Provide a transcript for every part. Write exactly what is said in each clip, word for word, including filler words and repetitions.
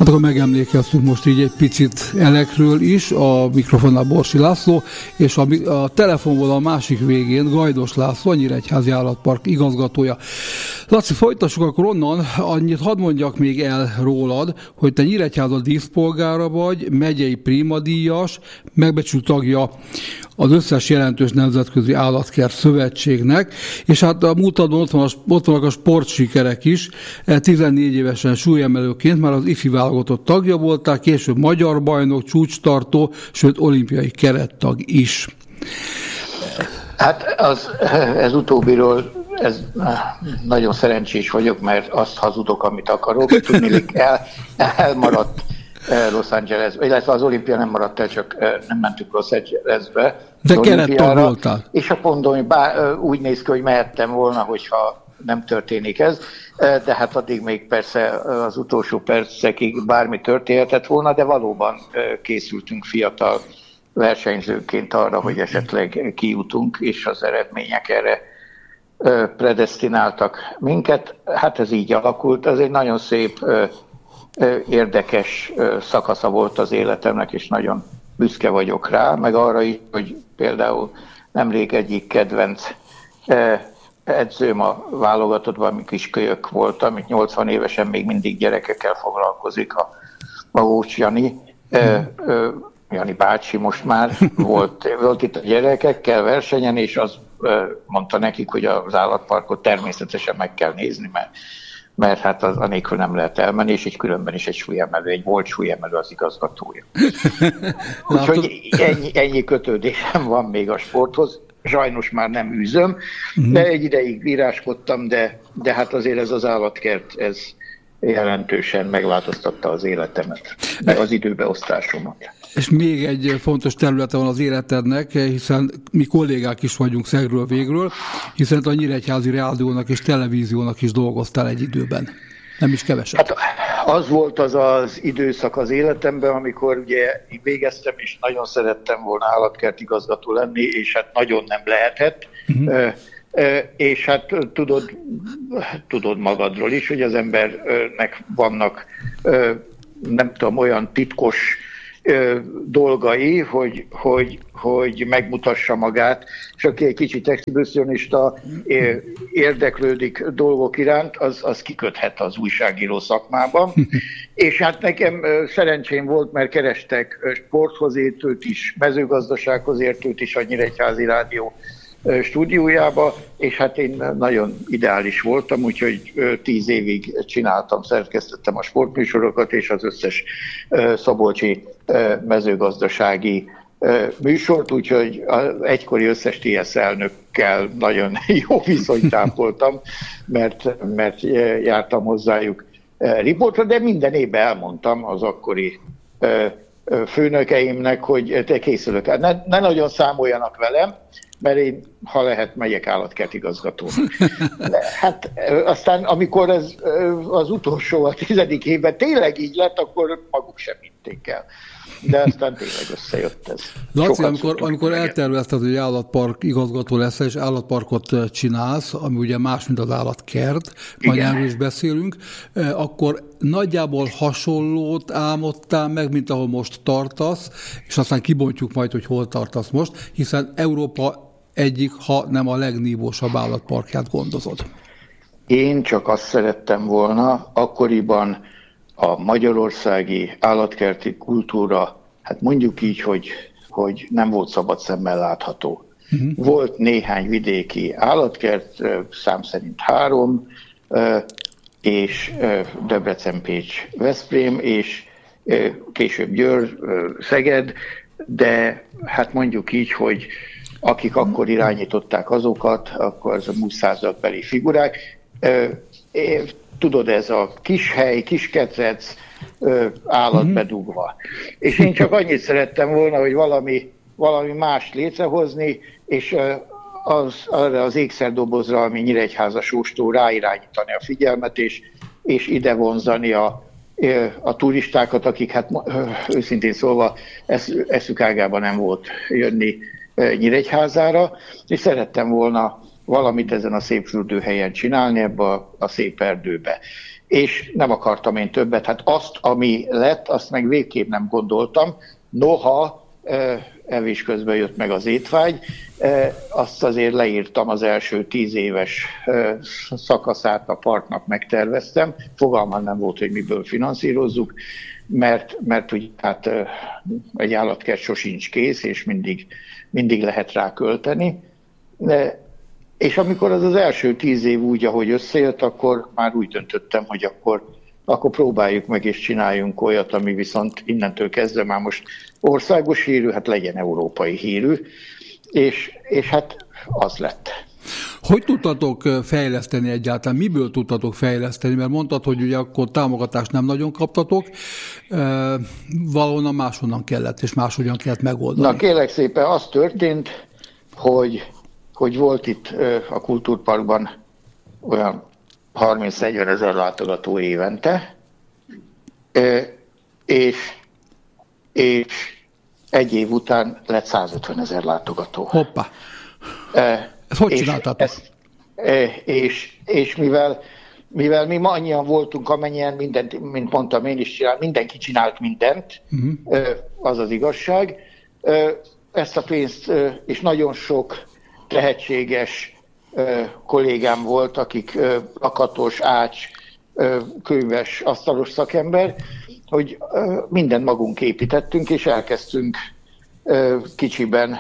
Hát akkor megemlékeztünk most így egy picit elekről is, a mikrofonnál Borsi László, és a, a telefonból a másik végén Gajdos László, a Nyíregyházi Állatpark igazgatója. Laci, folytassuk akkor onnan, annyit hadd mondjak még el rólad, hogy te Nyíregyháza díszpolgára vagy, megyei prímadíjas, megbecsült tagja az összes jelentős nemzetközi állatkert szövetségnek, és hát a múltadban ott, van a, ott vannak a sportsikerek is. tizennégy évesen súlyemelőként már az ifi válogatott tagja voltál, később magyar bajnok, csúcstartó, sőt olimpiai kerettag is. Hát az, ez utóbbiról ez, nagyon szerencsés vagyok, mert azt hazudok, amit akarok. Tudnélik, el, elmaradt Los Angelesbe, illetve az olimpia nem maradt el, csak nem mentünk Los Angelesbe. De kerettag voltál. És a mondom, bár úgy néz ki, hogy mehettem volna, hogyha nem történik ez, de hát addig még persze az utolsó percekig bármi történhetett volna, de valóban készültünk fiatal versenyzőként arra, hogy esetleg kijutunk, és az eredmények erre predesztináltak minket. Hát ez így alakult, ez egy nagyon szép, érdekes szakasza volt az életemnek, és nagyon büszke vagyok rá, meg arra is, hogy például nemrég egyik kedvenc edzőm a válogatottban, ami kiskölyök volt, amit nyolcvan évesen még mindig gyerekekkel foglalkozik, a Magócs Jani, Jani bácsi most már volt, volt itt a gyerekekkel versenyen, és az mondta nekik, hogy az állatparkot természetesen meg kell nézni, mert, mert hát az anélkül nem lehet elmenni, és így különben is egy súlyemelő, egy volt súlyemelő az igazgatója. Úgyhogy ennyi, ennyi kötődésem van még a sporthoz. Sajnos már nem űzöm, de egy ideig bíráskodtam, de, de hát azért ez az állatkert, ez jelentősen megváltoztatta az életemet, meg az időbeosztásomat. És még egy fontos területe van az életednek, hiszen mi kollégák is vagyunk szegről végről, hiszen a Nyíregyházi Rádiónak és Televíziónak is dolgoztál egy időben. Nem is keveset. Hát az volt az az időszak az életemben, amikor ugye végeztem, és nagyon szerettem volna állatkert igazgató lenni, és hát nagyon nem lehetett. Uh-huh. És hát tudod, tudod magadról is, hogy az embernek vannak, nem tudom, olyan titkos dolgai, hogy, hogy, hogy megmutassa magát, és aki egy kicsit exhibicionista érdeklődik dolgok iránt, az, az kiköthet az újságíró szakmában. És hát nekem szerencsém volt, mert kerestek sporthoz értőt is, mezőgazdasághoz értőt is a Nyíregyházi Rádió stúdiójába, és hát én nagyon ideális voltam, úgyhogy tíz évig csináltam, szerkesztettem a sportműsorokat, és az összes szabolcsi mezőgazdasági műsort, úgyhogy az egykori összes té es elnökkel nagyon jó viszonyt ápoltam, mert, mert jártam hozzájuk riportra, de minden évben elmondtam az akkori főnökeimnek, hogy te készülök el. Ne, ne nagyon számoljanak velem, mert én, ha lehet, megyek állatkertigazgató. Hát aztán, amikor ez az utolsó, a tizedik évben tényleg így lett, akkor maguk sem hitték el. De aztán tényleg összejött ez. Laci, amikor, amikor eltervezted, hogy állatpark igazgató lesz, és állatparkot csinálsz, ami ugye más, mint az állatkert, majd erről is beszélünk, akkor nagyjából hasonlót álmodtál meg, mint ahol most tartasz, és aztán kibontjuk majd, hogy hol tartasz most, hiszen Európa egyik, ha nem a legnívósabb állatparkját gondozod. Én csak azt szerettem volna, akkoriban a magyarországi állatkerti kultúra, hát mondjuk így, hogy, hogy nem volt szabad szemmel látható. Uh-huh. Volt néhány vidéki állatkert, szám szerint három, és Debrecen, Pécs, Veszprém, és később Győr, Szeged, de hát mondjuk így, hogy akik akkor irányították azokat, akkor az a múlt századbeli figurák. Tudod, ez a kis hely, kis ketrec, állat bedugva. És én csak annyit szerettem volna, hogy valami, valami más létrehozni, és az, arra az ékszerdobozra, ami Nyíregyháza sóstó, ráirányítani a figyelmet, és, és ide vonzani a, a turistákat, akik hát őszintén szólva eszük ágában nem volt jönni Nyíregyházára, és szerettem volna valamit ezen a szép fürdőhelyen csinálni, ebbe a, a szép erdőbe. És nem akartam én többet. Hát azt, ami lett, azt meg végképp nem gondoltam. Noha evés közben jött meg az étvágy, azt azért leírtam, az első tíz éves szakaszát a parknak megterveztem. Fogalmam nem volt, hogy miből finanszírozzuk, mert, mert úgy, hát egy állatkert sosincs kész, és mindig, mindig lehet rá költeni. De, és amikor az az első tíz év úgy, ahogy összejött, akkor már úgy döntöttem, hogy akkor, akkor próbáljuk meg és csináljunk olyat, ami viszont innentől kezdve már most országos hírű, hát legyen európai hírű, és, és hát az lett. Hogy tudtatok fejleszteni egyáltalán? Miből tudtatok fejleszteni? Mert mondtad, hogy ugye akkor támogatást nem nagyon kaptatok, valahonnan máshonnan kellett, és máshogyan kellett megoldani. Na kérlek szépen, az történt, hogy, hogy volt itt a Kultúrparkban olyan harminc-negyven ezer látogató évente, és, és egy év után lett százötven ezer látogató. Hoppá! Ezt hogy csináltátok? És, és, és mivel, mivel mi ma annyian voltunk, amennyien mindent, mint mondtam én is csinál, mindenki csinált mindent, uh-huh. az az igazság. Ezt a pénzt, és nagyon sok tehetséges kollégám volt, akik lakatos, ács, könyves, asztalos szakember, hogy mindent magunk építettünk, és elkezdtünk kicsiben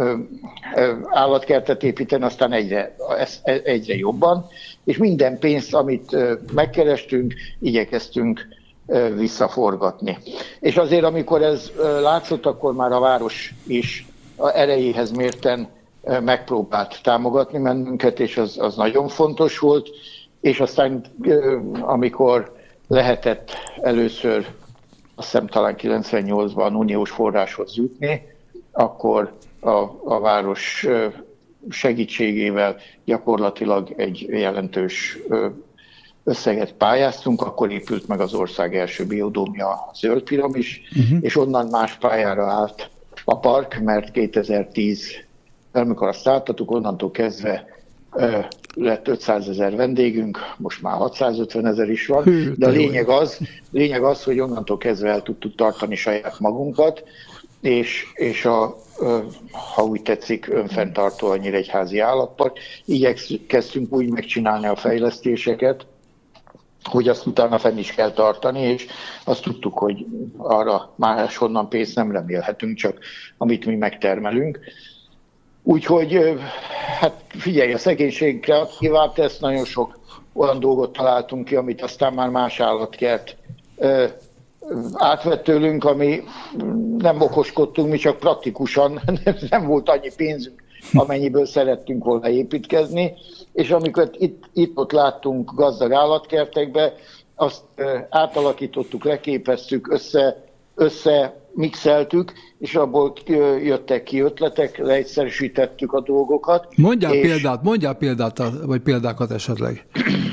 állatkertet építeni, aztán egyre, egyre jobban, és minden pénzt, amit megkerestünk, igyekeztünk visszaforgatni. És azért, amikor ez látszott, akkor már a város is a erejéhez mérten megpróbált támogatni bennünket, és az, az nagyon fontos volt, és aztán amikor lehetett először, azt hiszem talán kilencvennyolcban uniós forráshoz jutni, akkor a, a város segítségével gyakorlatilag egy jelentős összeget pályáztunk, akkor épült meg az ország első biodómja, a Zöld Piramis, uh-huh. és onnan más pályára állt a park, mert kétezer-tíz, amikor azt álltatuk, onnantól kezdve lett ötszázezer vendégünk, most már hatszázötven ezer is van, de a lényeg az, lényeg az, hogy onnantól kezdve el tudtuk tartani saját magunkat, és, és a, ha úgy tetszik, önfenntartó a Nyíregyházi Állatpark. Igyekeztünk úgy megcsinálni a fejlesztéseket, hogy azt utána fenn is kell tartani, és azt tudtuk, hogy arra máshonnan pénzt nem remélhetünk, csak amit mi megtermelünk. Úgyhogy, hát figyelj, a szegénység kreatívá tesz, nagyon sok olyan dolgot találtunk ki, amit aztán már más állatkert ö, átvett tőlünk, ami nem okoskodtunk, mi csak praktikusan, nem volt annyi pénzünk, amennyiből szerettünk volna építkezni, és amikor itt, itt ott láttunk gazdag állatkertekbe, azt ö, átalakítottuk, leképeztük, össze, össze mixeltük, és abból jöttek ki ötletek, leegyszerűsítettük a dolgokat. Mondjál és... példát, mondjál példát, vagy példákat esetleg.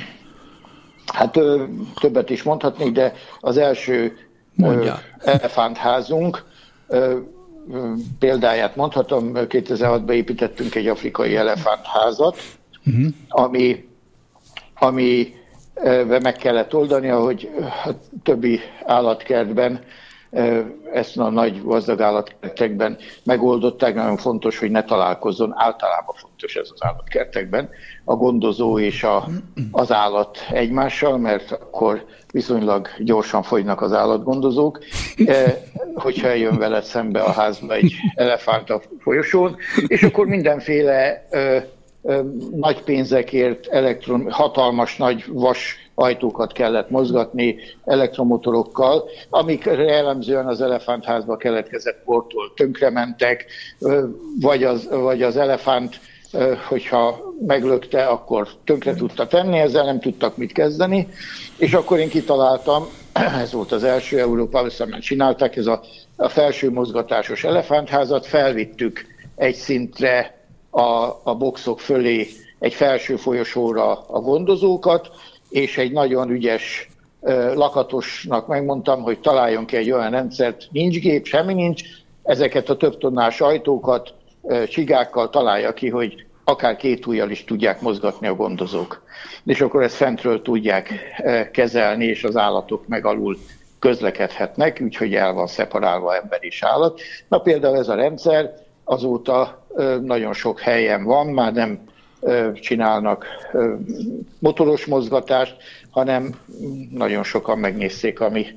Hát ö, többet is mondhatnék, de az első ö, elefántházunk ö, ö, példáját mondhatom, kétezer-hatban építettünk egy afrikai elefántházat, uh-huh. ami, ami ö, meg kellett oldani, ahogy a többi állatkertben ezt a nagy gazdag állatkertekben megoldották. Nagyon fontos, hogy ne találkozzon, általában fontos ez az állatkertekben, a gondozó és a, az állat egymással, mert akkor viszonylag gyorsan fogynak az állatgondozók, hogyha eljön veled szembe a házba egy elefánt a folyosón, és akkor mindenféle ö, ö, nagy pénzekért elektron, hatalmas nagy vas ajtókat kellett mozgatni elektromotorokkal, amik jellemzően az elefántházba keletkezett portól tönkrementek, vagy az, vagy az elefánt, hogyha meglökte, akkor tönkre tudta tenni, ezzel nem tudtak mit kezdeni, és akkor én kitaláltam, ez volt az első, Európában szemben csinálták, ez a, a felső mozgatásos elefántházat, felvittük egy szintre a, a boxok fölé, egy felső folyosóra a gondozókat, és egy nagyon ügyes uh, lakatosnak megmondtam, hogy találjon ki egy olyan rendszert, nincs gép, semmi nincs, ezeket a több tonnás ajtókat uh, csigákkal találja ki, hogy akár két ujjal is tudják mozgatni a gondozók. És akkor ezt fentről tudják kezelni, és az állatok meg alul közlekedhetnek, úgyhogy el van szeparálva ember és állat. Na például ez a rendszer azóta nagyon sok helyen van, már nem csinálnak motoros mozgatást, hanem nagyon sokan megnézték a mi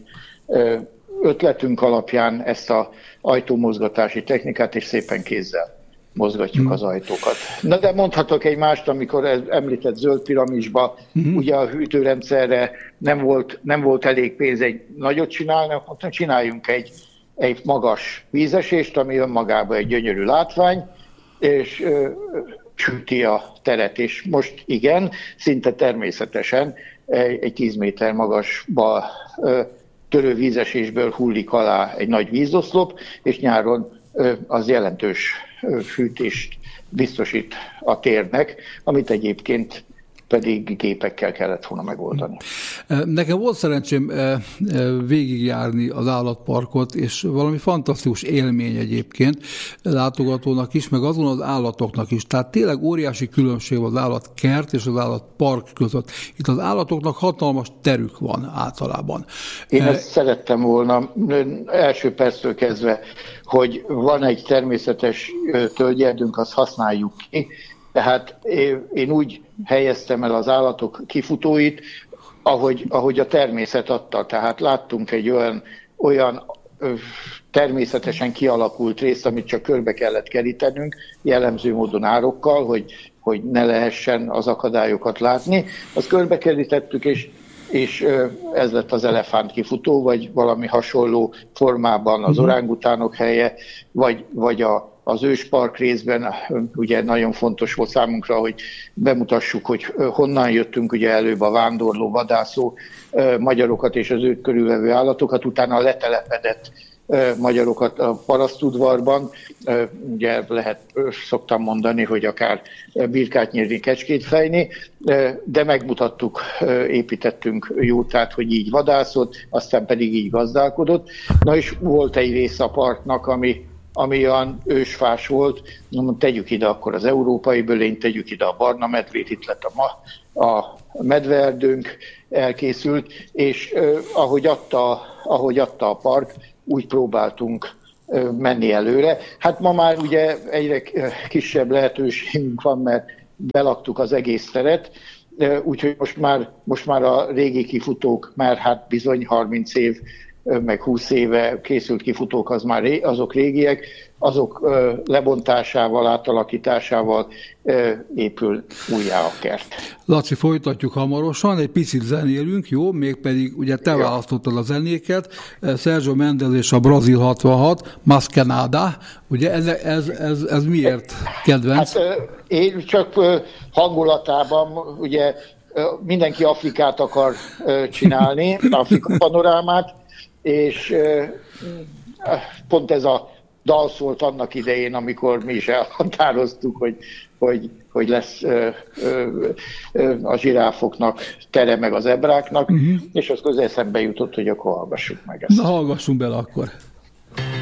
ötletünk alapján ezt az ajtómozgatási technikát, és szépen kézzel mozgatjuk mm. az ajtókat. Na de mondhatok egy mást, amikor említett zöld piramisba, mm-hmm. ugye a hűtőrendszerre nem volt, nem volt elég pénz egy nagyot csinálni, akkor csináljunk egy, egy magas vízesést, ami önmagában egy gyönyörű látvány, és ö, süti a teret, és most igen, szinte természetesen egy, egy tíz méter magasba ö, törő vízesésből hullik alá egy nagy vízoszlop, és nyáron ö, az jelentős fűtést biztosít a térnek, amit egyébként pedig gépekkel kellett volna megoldani. Nekem volt szerencsém végigjárni az állatparkot, és valami fantasztikus élmény egyébként látogatónak is, meg azon az állatoknak is. Tehát tényleg óriási különbség van az állatkert és az állatpark között. Itt az állatoknak hatalmas terük van általában. Én ezt szerettem volna első perctől kezdve, hogy van egy természetes tölgyerdünk, azt használjuk ki. Tehát én úgy helyeztem el az állatok kifutóit, ahogy, ahogy a természet adta. Tehát láttunk egy olyan, olyan természetesen kialakult részt, amit csak körbe kellett kerítenünk, jellemző módon árokkal, hogy, hogy ne lehessen az akadályokat látni. Azt körbe kerítettük, és, és ez lett az elefánt kifutó, vagy valami hasonló formában az orángutánok helye, vagy, vagy a az őspark részben ugye nagyon fontos volt számunkra, hogy bemutassuk, hogy honnan jöttünk, ugye előbb a vándorló, vadászó magyarokat és az őt körülvevő állatokat, utána letelepedett magyarokat a parasztudvarban. Ugye lehet, szoktam mondani, hogy akár birkát nyírni, kecskét fejni, de megmutattuk, építettünk jótát, hogy így vadászott, aztán pedig így gazdálkodott. Na és volt egy része a parknak, ami ami olyan ősfás volt, mondom, tegyük ide akkor az európai bölényt, tegyük ide a barna medvét, itt lett a, ma, a medveerdőnk elkészült, és eh, ahogy, adta, ahogy adta a park, úgy próbáltunk eh, menni előre. Hát ma már ugye egyre kisebb lehetőségünk van, mert belaktuk az egész teret, eh, úgyhogy most már, most már a régi kifutók, már hát bizony harminc év, meg húsz éve készült kifutók, az már ré, azok régiek, azok ö, lebontásával, átalakításával ö, épül újjá a kert. Laci, folytatjuk hamarosan, egy picit zenélünk, jó? Mégpedig ugye te ja. választottad a zenéket, Sergio Mendes és a Brazil hatvanhat, Mas Que Nada, ugye ez, ez, ez, ez miért kedvenc? Hát, ö, én csak ö, hangulatában, ugye ö, mindenki Afrikát akar ö, csinálni, Afrika panorámát, és pont ez a dal szólt annak idején, amikor mi is elhatároztuk, hogy, hogy, hogy lesz a zsiráfoknak tere, meg az ebráknak, uh-huh. és az közel szembe jutott, hogy akkor hallgassuk meg ezt. Na, hallgassunk bele akkor.